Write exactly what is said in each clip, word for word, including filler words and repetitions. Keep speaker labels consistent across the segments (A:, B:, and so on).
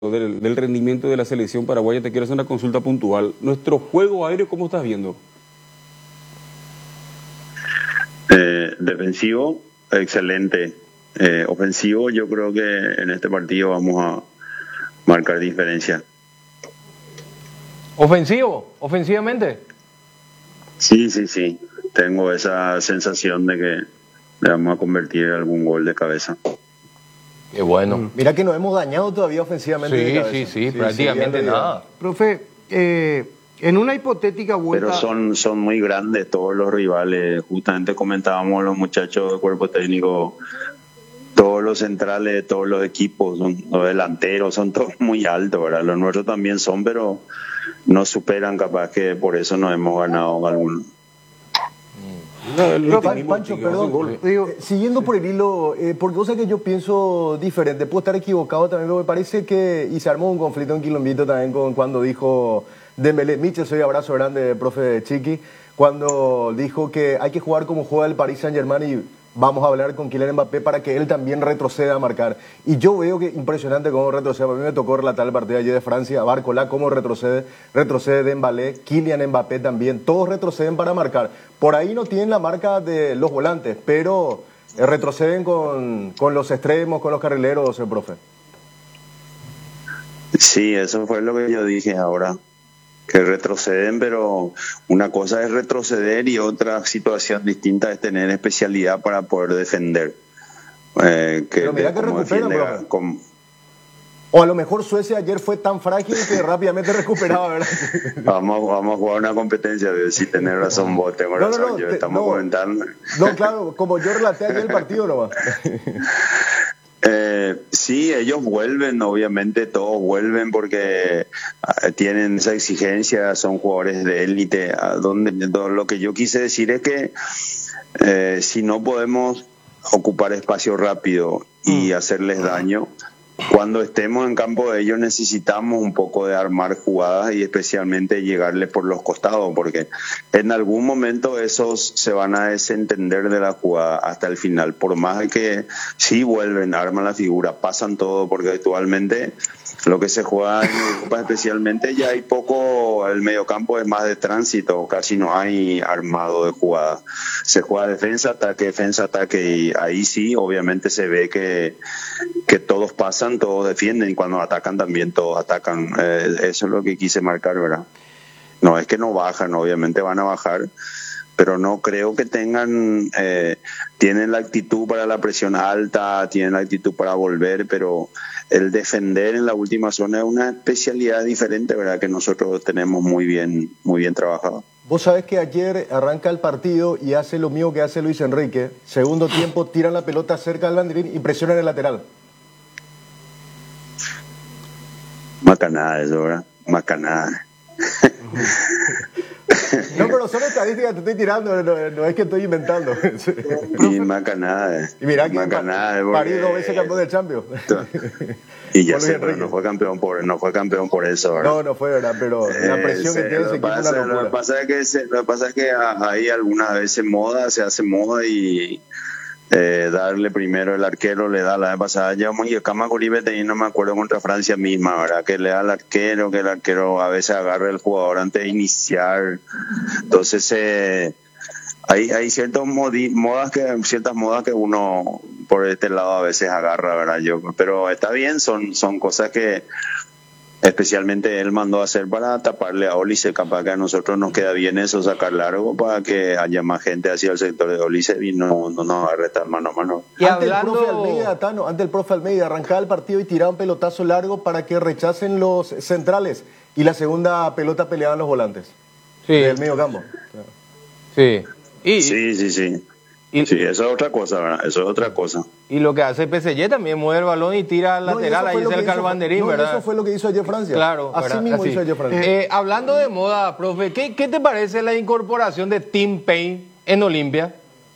A: Del, del rendimiento de la selección paraguaya, te quiero hacer una consulta puntual. Nuestro juego aéreo, ¿cómo estás viendo?
B: Eh, defensivo, excelente. Eh, ofensivo, yo creo que en este partido vamos a marcar diferencia.
C: ¿Ofensivo? ¿Ofensivamente?
B: Sí, sí, sí. Tengo esa sensación de que le vamos a convertir en algún gol de cabeza.
C: Qué bueno.
D: Mm. Mira que nos hemos dañado todavía ofensivamente.
C: Sí,
D: de cabeza.
C: sí, sí, sí, prácticamente sí, nada.
E: Profe, eh, en una hipotética vuelta...
B: Pero son, son muy grandes todos los rivales. Justamente comentábamos los muchachos del cuerpo técnico, todos los centrales de todos los equipos, son, los delanteros, son todos muy altos, ¿verdad? Los nuestros también son, pero no superan, capaz que por eso nos hemos ganado algunos.
D: No, Pan, Pancho, perdón, digo, siguiendo por el hilo, eh, porque cosa que yo pienso diferente, puedo estar equivocado también, pero me parece que, y se armó un conflicto en Quilombito también con cuando dijo Dembélé, Michel, soy abrazo grande, profe Chiqui, cuando dijo que hay que jugar como juega el Paris Saint-Germain y vamos a hablar con Kylian Mbappé para que él también retroceda a marcar. Y yo veo que impresionante cómo retrocede. A mí me tocó relatar el partido ayer de Francia, Barcola, cómo retrocede, retrocede Dembélé, Kylian Mbappé también. Todos retroceden para marcar. Por ahí no tienen la marca de los volantes, pero retroceden con, con los extremos, con los carrileros, el profe.
B: Sí, eso fue lo que yo dije ahora. Que retroceden, pero una cosa es retroceder y otra situación distinta es tener especialidad para poder defender. Eh, que
D: pero mira que recuperan, profe. Con... O a lo mejor Suecia ayer fue tan frágil que rápidamente recuperaba, ¿verdad?
B: Vamos, vamos a jugar una competencia de si tener razón vos, tengo
D: no,
B: razón,
D: no, no,
B: yo
D: te,
B: estamos
D: no,
B: comentando.
D: No, claro, como yo relaté ayer el partido nomás.
B: Eh, sí, ellos vuelven, obviamente todos vuelven porque uh, tienen esa exigencia, son jugadores de élite. Uh, donde, lo que yo quise decir es que eh, si no podemos ocupar espacio rápido y hacerles daño, cuando estemos en campo de ellos necesitamos un poco de armar jugadas y especialmente llegarles por los costados, porque en algún momento esos se van a desentender de la jugada hasta el final, por más que sí vuelven, arman la figura, pasan todo, porque actualmente lo que se juega en Europa especialmente ya hay poco, el mediocampo es más de tránsito, casi no hay armado de jugada, se juega defensa, ataque, defensa, ataque, y ahí sí obviamente se ve que, que todos pasan, todos defienden, y cuando atacan también todos atacan. Eh, eso es lo que quise marcar, ¿verdad? No es que no bajan, obviamente van a bajar, pero no creo que tengan, eh, tienen la actitud para la presión alta, tienen la actitud para volver, pero el defender en la última zona es una especialidad diferente, ¿verdad? Que nosotros tenemos muy bien, muy bien trabajado.
D: Vos sabés que ayer arranca el partido y hace lo mismo que hace Luis Enrique. Segundo tiempo, tiran la pelota cerca del banderín y presionan el lateral.
B: Macanada eso, ¿verdad? Macanada.
D: No, pero son estadísticas que te estoy tirando, no, no es que estoy inventando.
B: Y macanada.
D: Y mirá que
B: macanada,
D: pa París dos veces campeón del Champions.
B: Y ya sé, pero no fue campeón por, no fue campeón por eso, ¿verdad?
D: No, no fue, ¿verdad? Pero la presión eh, que tiene ese equipo es una locura.
B: Lo que pasa es que, se, lo que pasa es que ahí algunas veces moda, se hace moda y eh, darle primero el arquero le da la vez pasada. Ya muy Cama Coribe y no me acuerdo contra Francia misma, ¿verdad? Que le da al arquero, que el arquero a veces agarra el jugador antes de iniciar. Entonces, eh, hay, hay ciertas modi, modas que, ciertas modas que uno por este lado a veces agarra, ¿verdad? Yo, pero está bien, son, son cosas que especialmente él mandó a hacer para taparle a Olise. Capaz que a nosotros nos queda bien eso, sacar largo para que haya más gente hacia el sector de Olise y no, no nos agarre tan mano a mano.
D: Y ante hablando... el profe Almeida, Tano, ante el profe Almeida, arrancaba el partido y tiraba un pelotazo largo para que rechacen los centrales y la segunda pelota peleaban los volantes.
C: Sí.
D: Del medio campo. Claro.
C: Sí. Y,
B: sí, sí, sí. Y, sí, eso es otra cosa, ¿verdad? Eso es otra cosa.
C: Y lo que hace P S G también mueve el balón y tira al no, lateral ahí cerca del banderín,
D: no,
C: ¿verdad?
D: Eso fue lo que hizo ayer Francia.
C: Claro,
D: así
C: ¿verdad?
D: mismo
C: Así.
D: hizo ayer Francia.
C: Eh, hablando de moda, profe, ¿qué, ¿qué te parece la incorporación de Tim Payne en Olimpia?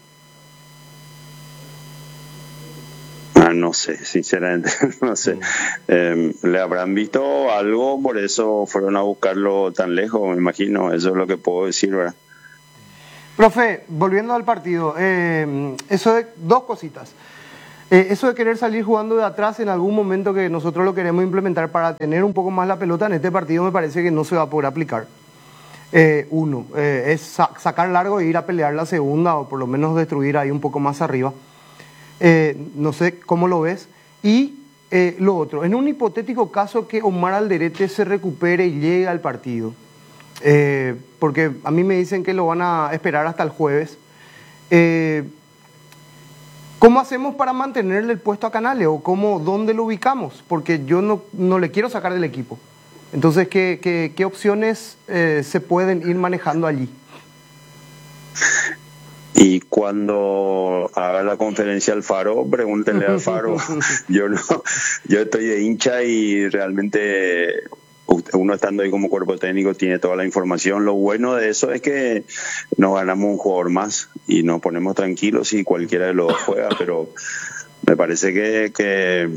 B: Ah, no sé, sinceramente, no sé. Eh, le habrán visto algo, por eso fueron a buscarlo tan lejos, me imagino. Eso es lo que puedo decir, ¿verdad?
E: Profe, volviendo al partido, eh, eso de dos cositas. Eh, eso de querer salir jugando de atrás en algún momento que nosotros lo queremos implementar para tener un poco más la pelota en este partido me parece que no se va a poder aplicar. Eh, uno, eh, es sa sacar largo e ir a pelear la segunda o por lo menos destruir ahí un poco más arriba. Eh, no sé cómo lo ves. Y eh, lo otro, en un hipotético caso que Omar Alderete se recupere y llegue al partido, eh, porque a mí me dicen que lo van a esperar hasta el jueves, eh, ¿cómo hacemos para mantenerle el puesto a Canales? ¿O cómo, dónde lo ubicamos? Porque yo no, no le quiero sacar del equipo. Entonces, ¿qué, qué, qué opciones eh, se pueden ir manejando allí?
B: Y cuando haga la conferencia Alfaro, pregúntenle a Alfaro. Yo no, yo estoy de hincha y realmente uno estando ahí como cuerpo técnico tiene toda la información. Lo bueno de eso es que nos ganamos un jugador más y nos ponemos tranquilos y cualquiera de los dos juega, pero me parece que, que,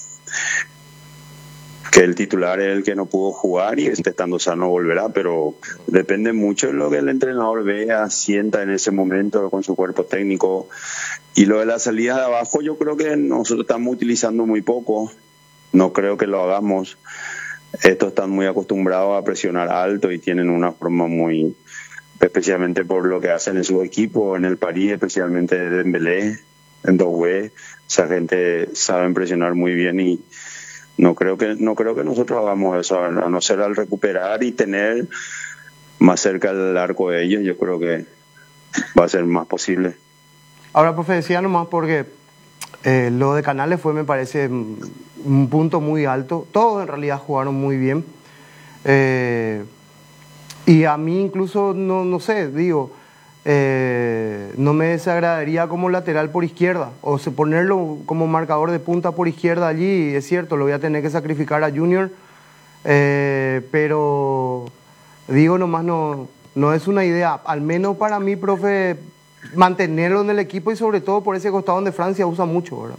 B: que el titular es el que no pudo jugar y este estando sano volverá, pero depende mucho de lo que el entrenador vea, sienta en ese momento con su cuerpo técnico. Y lo de las salidas de abajo yo creo que nosotros estamos utilizando muy poco, no creo que lo hagamos. Estos están muy acostumbrados a presionar alto y tienen una forma muy, especialmente por lo que hacen en su equipo, en el París, especialmente en Dembélé, en Doué, esa gente sabe presionar muy bien y no creo que no creo que nosotros hagamos eso, a no ser al recuperar y tener más cerca el arco de ellos, yo creo que va a ser más posible.
E: Ahora, profe, decía nomás porque eh, lo de Canales fue, me parece, un punto muy alto. Todos en realidad jugaron muy bien. Eh, y a mí incluso, no, no sé, digo, eh, no me desagradaría como lateral por izquierda. O sea, ponerlo como marcador de punta por izquierda allí, es cierto, lo voy a tener que sacrificar a Junior. Eh, pero, digo nomás, no, no es una idea. Al menos para mí, profe, mantenerlo en el equipo y sobre todo por ese costado donde Francia usa mucho, ¿verdad?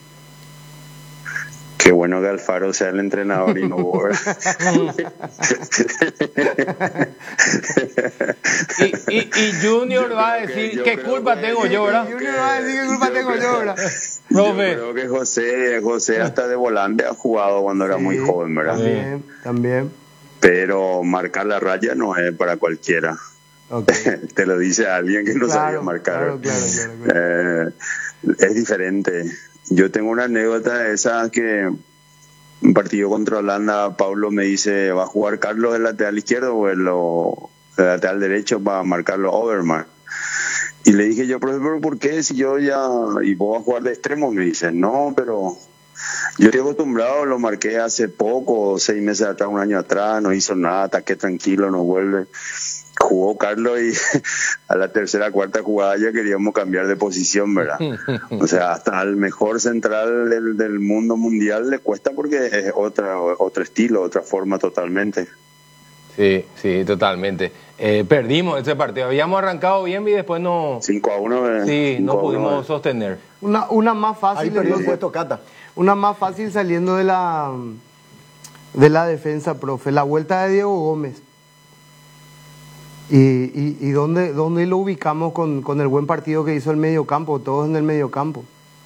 B: Qué bueno que Alfaro sea el entrenador y no vos.
C: y, y, y Junior va a decir, ¿qué culpa tengo yo, verdad?
E: Junior va a decir, ¿qué culpa tengo yo, verdad?
B: Yo creo que José, José hasta de volante ha jugado cuando era sí, muy joven, ¿verdad?
E: También, también.
B: Pero marcar la raya no es para cualquiera. Okay. Te lo dice alguien que no claro, sabía marcar.
E: Claro, claro, claro, claro.
B: Eh, es diferente. Yo tengo una anécdota de esa que un partido contra Holanda, Pablo me dice, ¿va a jugar Carlos el lateral izquierdo o el, o el lateral derecho para marcarlo Overmars? Y le dije yo, pero ¿por qué? Si yo ya, y vos vas a jugar de extremo, me dice, no, pero yo estoy acostumbrado, lo marqué hace poco, seis meses atrás, un año atrás, no hizo nada, ataqué tranquilo, no vuelve. Jugó Carlos y a la tercera, cuarta jugada ya queríamos cambiar de posición, ¿verdad? O sea, hasta al mejor central del, del mundo mundial le cuesta porque es otra, otro estilo, otra forma totalmente.
C: Sí, sí, totalmente. Eh, perdimos ese partido. Habíamos arrancado bien y después no...
B: cinco a uno. Eh,
C: sí, no pudimos
B: uno, eh.
C: sostener.
E: Una, una más fácil...
D: Ahí perdió el puesto Cata.
E: Una más fácil saliendo de la, de la defensa, profe. La vuelta de Diego Gómez. ¿Y, y, y dónde, dónde lo ubicamos con, con el buen partido que hizo el mediocampo? Todos en el mediocampo.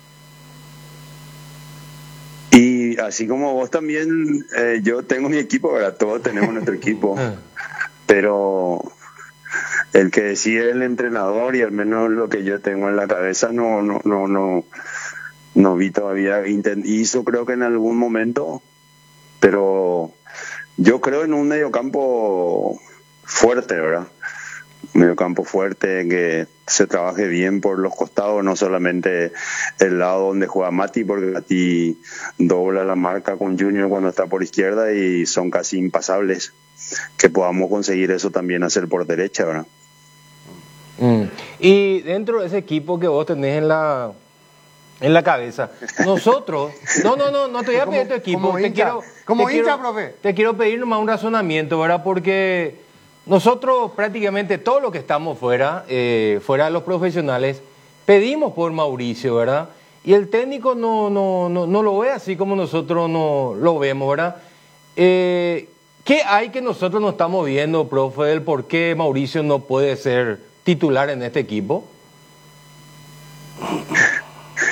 B: Y así como vos también, eh, yo tengo mi equipo, ¿verdad? Todos tenemos nuestro equipo. Pero el que decide el entrenador y al menos lo que yo tengo en la cabeza no no no no, no vi todavía. Hizo creo que en algún momento, pero yo creo en un mediocampo fuerte, ¿verdad? Medio campo fuerte, que se trabaje bien por los costados, no solamente el lado donde juega Mati, porque Mati dobla la marca con Junior cuando está por izquierda y son casi impasables. Que podamos conseguir eso también hacer por derecha, ¿verdad?
C: Mm. Y dentro de ese equipo que vos tenés en la en la cabeza, nosotros, no, no, no, no te voy a pedir tu equipo,
E: como
C: te
E: hincha,
C: quiero,
E: como
C: te
E: hincha,
C: quiero,
E: profe.
C: Te quiero pedir nomás un razonamiento, ¿verdad? Porque nosotros prácticamente todo lo que estamos fuera, eh, fuera de los profesionales, pedimos por Mauricio, ¿verdad? Y el técnico no, no, no, no lo ve así como nosotros no lo vemos, ¿verdad? Eh, ¿Qué hay que nosotros no estamos viendo, profe, del por qué Mauricio no puede ser titular en este equipo?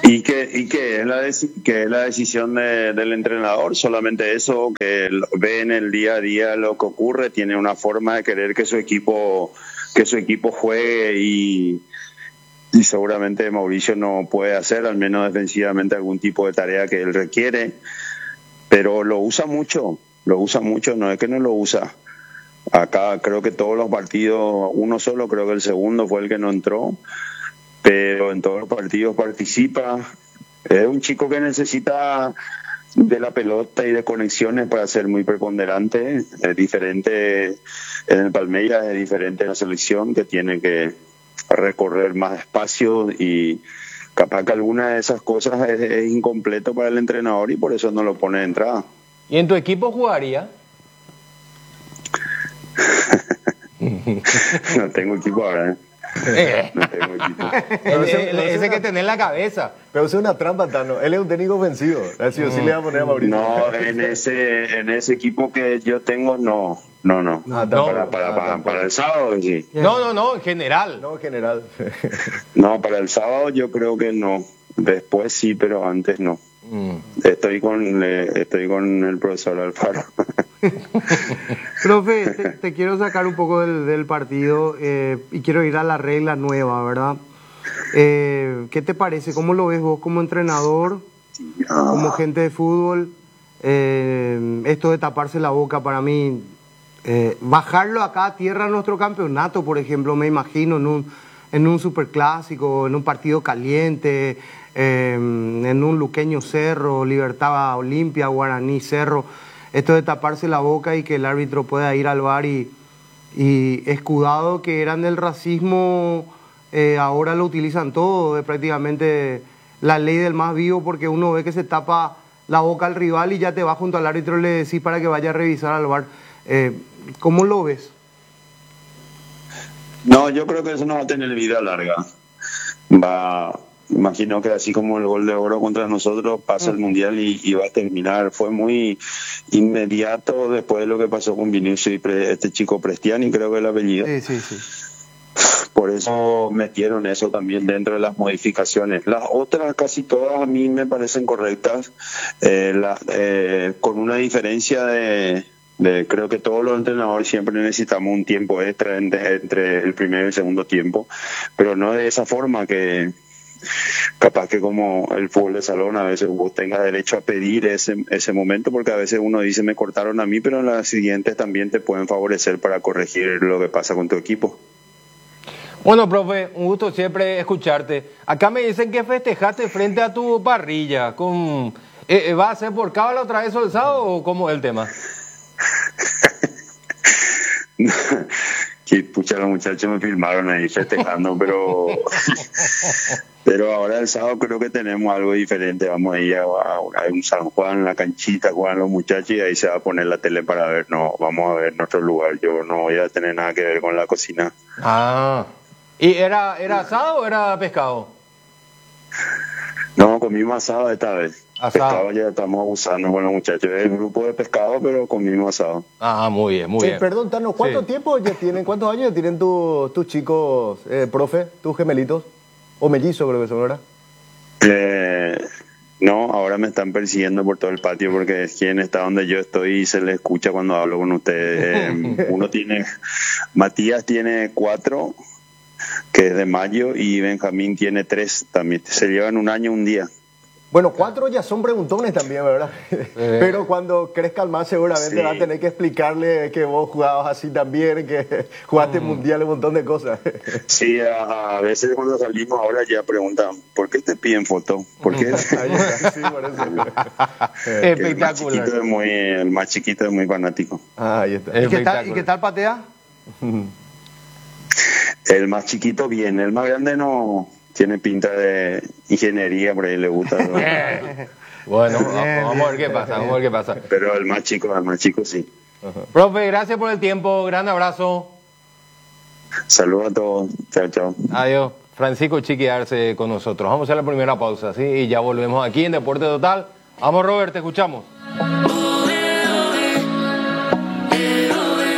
B: Y que, y que, es, la deci- que es la decisión de- del entrenador, solamente eso, que lo- ve en el día a día lo que ocurre, tiene una forma de querer que su equipo, que su equipo juegue y, y seguramente Mauricio no puede hacer, al menos defensivamente, algún tipo de tarea que él requiere, pero lo usa mucho, lo usa mucho, no es que no lo usa. Acá creo que todos los partidos, uno solo, creo que el segundo fue el que no entró, pero en todos los partidos participa. Es un chico que necesita de la pelota y de conexiones para ser muy preponderante. Es diferente en el Palmeiras, es diferente en la selección, que tiene que recorrer más espacio y capaz que alguna de esas cosas es, es incompleto para el entrenador y por eso no lo pone de entrada.
C: ¿Y en tu equipo jugaría?
B: No tengo equipo ahora, ¿eh?
C: Eh.
B: No tengo equipo.
C: El- el- ese que tenés en la cabeza.
D: Pero es una trampa, Tano. Él es un técnico ofensivo. Así o sí le va a poner a Mauricio.
B: No, en ese, en ese equipo que yo tengo, no. No, no.
D: Ah,
C: No.
B: Para, para, para, para el sábado, sí.
C: No, no, no, en general.
D: No, en general.
B: No, para el sábado yo creo que no. Después sí, pero antes no.
C: Mm.
B: Estoy con, eh, estoy con el profesor Alfaro.
E: Profe, te, te quiero sacar un poco del, del partido eh, y quiero ir a la regla nueva, ¿verdad? Eh, ¿Qué te parece? ¿Cómo lo ves vos como entrenador, como gente de fútbol? Eh, esto de taparse la boca para mí, eh, bajarlo acá a tierra a nuestro campeonato, por ejemplo, me imagino en un, en un superclásico, en un partido caliente, eh, en un Luqueño Cerro, Libertad Olimpia, Guaraní Cerro. Esto de taparse la boca y que el árbitro pueda ir al V A R y, y escudado que eran del racismo, eh, ahora lo utilizan todo, es prácticamente la ley del más vivo, porque uno ve que se tapa la boca al rival y ya te va junto al árbitro y le decís para que vaya a revisar al V A R. Eh, ¿Cómo lo ves?
B: No, yo creo que eso no va a tener vida larga. Va, imagino que así como el gol de oro contra nosotros pasa el mundial y, y va a terminar. Fue muy inmediato después de lo que pasó con Vinicius y Pre- este chico Prestiani, creo que es el apellido.
E: Sí, sí, sí.
B: Por eso metieron eso también dentro de las modificaciones. Las otras, casi todas, a mí me parecen correctas, eh, la- eh, con una diferencia de, de, creo que todos los entrenadores siempre necesitamos un tiempo extra entre, entre el primer y el segundo tiempo, pero no de esa forma que capaz que como el fútbol de salón a veces vos tengas derecho a pedir ese, ese momento, porque a veces uno dice me cortaron a mí, pero en las siguientes también te pueden favorecer para corregir lo que pasa con tu equipo.
C: Bueno, profe, un gusto siempre escucharte. Acá me dicen que festejaste frente a tu parrilla. Con, eh, ¿Va a ser por cábala otra vez el sábado o cómo es el tema?
B: Que pucha, los muchachos me filmaron ahí festejando, pero pero ahora el sábado creo que tenemos algo diferente. Vamos a ir a, a, a un San Juan, la canchita, juegan los muchachos y ahí se va a poner la tele para ver. No, vamos a ver nuestro lugar. Yo no voy a tener nada que ver con la cocina.
C: Ah. ¿Y era, era asado o era pescado?
B: No, comimos asado esta vez.
C: Asado.
B: Pescado ya estamos abusando con los muchachos. Es el grupo de pescado, pero comimos asado.
C: Ah, muy bien, muy
D: Eh,
C: bien.
D: perdón, Tano, ¿cuánto
C: Sí.
D: tiempo ya tienen, cuántos años ya tienen tu- tus chicos, eh, profe, tus gemelitos? O mellizos creo que son, ¿verdad?
B: Eh, no, ahora me están persiguiendo por todo el patio porque es quien está donde yo estoy y se le escucha cuando hablo con ustedes. Eh, uno tiene, Matías tiene cuatro, que es de mayo, y Benjamín tiene tres, también se llevan un año, un día.
D: Bueno, cuatro ya son preguntones también, ¿verdad? Pero cuando crezcan más seguramente
B: Sí.
D: va a tener que explicarle que vos jugabas así también, que jugaste mundial, un montón de cosas.
B: Sí, a, a veces cuando salimos ahora ya preguntan, ¿por qué te piden foto? ¿Por qué?
D: Ahí está, sí, por eso.
B: Que el más
C: Espectacular.
B: chiquito es muy, el más chiquito es muy fanático.
D: Ah, ahí está.
E: ¿Y qué, tal, ¿Y
C: Espectacular.
E: qué tal patea?
B: El más chiquito bien, el más grande no tiene pinta de ingeniería, por ahí le gusta, ¿no?
C: Bueno, vamos a ver qué pasa, vamos a ver qué pasa.
B: Pero el más chico, el más chico sí.
C: Profe, gracias por el tiempo, gran abrazo.
B: Saludos a todos, chao, chao.
C: Adiós. Francisco Chiqui Arce con nosotros. Vamos a hacer la primera pausa, ¿sí? Y ya volvemos aquí en Deporte Total. Vamos, Robert, te escuchamos.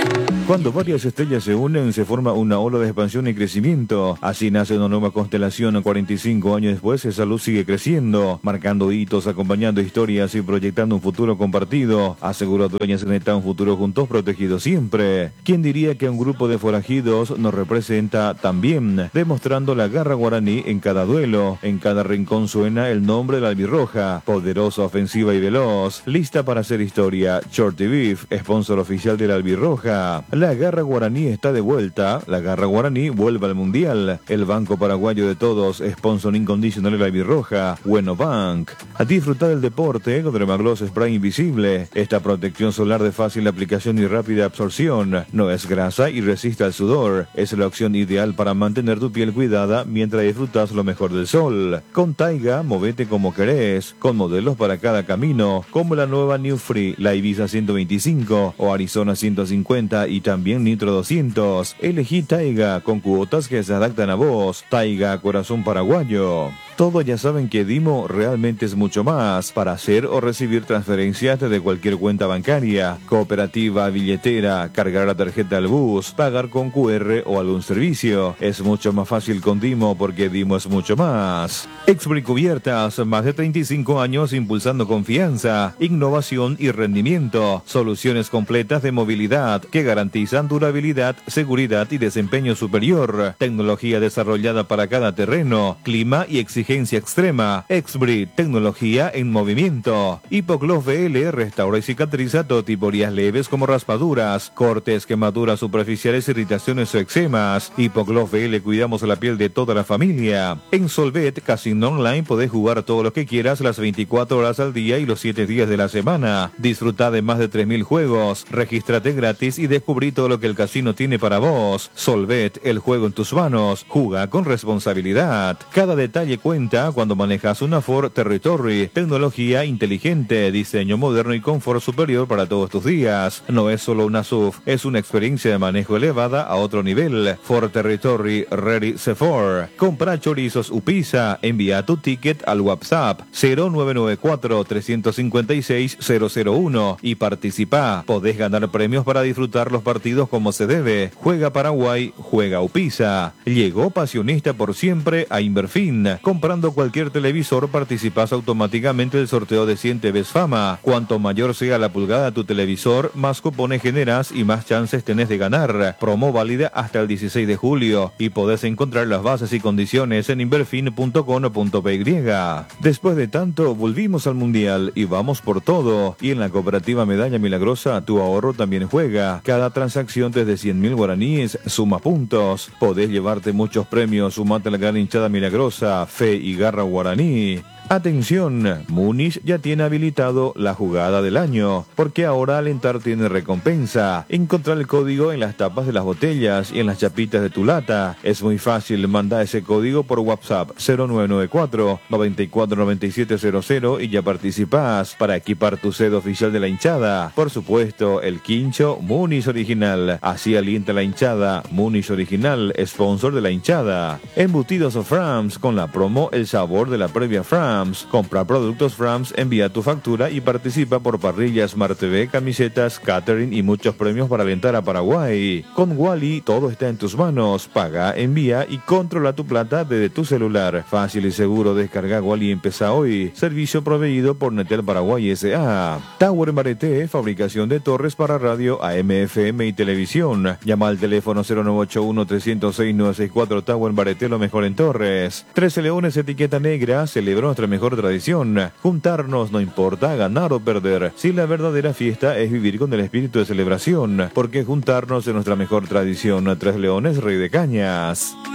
F: Cuando varias estrellas se unen, se forma una ola de expansión y crecimiento. Así nace una nueva constelación. cuarenta y cinco años después, esa luz sigue creciendo, marcando hitos, acompañando historias y proyectando un futuro compartido. Aseguró Dueñas Neta, un futuro juntos, protegidos siempre. ¿Quién diría que un grupo de forajidos nos representa también? Demostrando la garra guaraní en cada duelo. En cada rincón suena el nombre de la albirroja. Poderosa, ofensiva y veloz. Lista para hacer historia. Shorty Beef, sponsor oficial de la albirroja. La garra guaraní está de vuelta. La garra guaraní vuelve al mundial. El banco paraguayo de todos, sponsor incondicional de la albirroja. Bueno Bank. A disfrutar del deporte con Dermagloss Spray Invisible. Esta protección solar de fácil aplicación y rápida absorción. No es grasa y resiste al sudor. Es la opción ideal para mantener tu piel cuidada mientras disfrutas lo mejor del sol. Con Taiga, movete como querés. Con modelos para cada camino, como la nueva New Free, la Ibiza ciento veinticinco o Arizona ciento cincuenta y también Nitro doscientos. Elegí Taiga con cuotas que se adaptan a vos. Taiga, corazón paraguayo. Todos ya saben que Dimo realmente es mucho más. Para hacer o recibir transferencias desde cualquier cuenta bancaria, cooperativa, billetera, cargar la tarjeta al bus, pagar con Q R o algún servicio. Es mucho más fácil con Dimo porque Dimo es mucho más. Expri Cubiertas, más de treinta y cinco años impulsando confianza, innovación y rendimiento. Soluciones completas de movilidad que garantizan durabilidad, seguridad y desempeño superior. Tecnología desarrollada para cada terreno, clima y exigencia extrema. Expri, tecnología en movimiento. Hipogloss V L, restaura y cicatriza todo tipo de heridas leves como raspaduras, cortes, quemaduras superficiales, irritaciones o eczemas. Hipogloss V L, cuidamos la piel de toda la familia. En Solvet Casino Online podés jugar todo lo que quieras las veinticuatro horas al día y los siete días de la semana. Disfruta de más de tres mil juegos. Regístrate gratis y descubrí todo lo que el casino tiene para vos. Solvet, el juego en tus manos. Juega con responsabilidad. Cada detalle cuenta cuando manejas una Ford Territory. Tecnología inteligente, diseño moderno y confort superior para todos tus días. No es solo una S U V, es una experiencia de manejo elevada a otro nivel. Ford Territory Ready C cuatro. Compra chorizos Upisa. Envía tu ticket al WhatsApp cero nueve nueve cuatro, tres cinco seis, cero cero uno y participa. Podés ganar premios para disfrutar los partidos como se debe. Juega Paraguay, juega Upisa. Llegó Pasionista por siempre a Inverfin. Comprando cualquier televisor participas automáticamente del sorteo de cien T Vs Fama. Cuanto mayor sea la pulgada de tu televisor, más cupones generas y más chances tenés de ganar. Promo válida hasta el dieciséis de julio y podés encontrar las bases y condiciones en inverfin punto com punto p y. Después de tanto, volvimos al mundial y vamos por todo. Y en la cooperativa Medalla Milagrosa, tu ahorro también juega. Cada transacción desde cien mil guaraníes suma puntos. Podés llevarte muchos premios. Sumate a la gran hinchada milagrosa, Fe y Garra Guaraní. Atención, Múnich ya tiene habilitado la jugada del año, porque ahora alentar tiene recompensa. Encontrar el código en las tapas de las botellas y en las chapitas de tu lata. Es muy fácil, manda ese código por WhatsApp cero nueve nueve cuatro, nueve cuatro nueve siete cero cero y ya participás para equipar tu sede oficial de la hinchada. Por supuesto, el quincho Múnich original. Así alienta la hinchada. Múnich original, sponsor de la hinchada. Embutidos of Frams con la promo El sabor de la previa Frams. Compra productos Frams, envía tu factura y participa por parrillas, Smart T V, camisetas, catering y muchos premios para alentar a Paraguay. Con Wally todo está en tus manos. Paga, envía y controla tu plata desde tu celular. Fácil y seguro, descarga Wally y empieza hoy. Servicio proveído por Netel Paraguay S A. Tower en Bareté, fabricación de torres para radio, A M, F M y televisión. Llama al teléfono cero nueve ocho uno, tres cero seis, nueve seis cuatro. Tower en Bareté, lo mejor en torres. Trece Leones, etiqueta negra, celebró nuestra mejor tradición. Juntarnos no importa ganar o perder, si la verdadera fiesta es vivir con el espíritu de celebración, porque juntarnos es nuestra mejor tradición. Tres Leones, Rey de Cañas.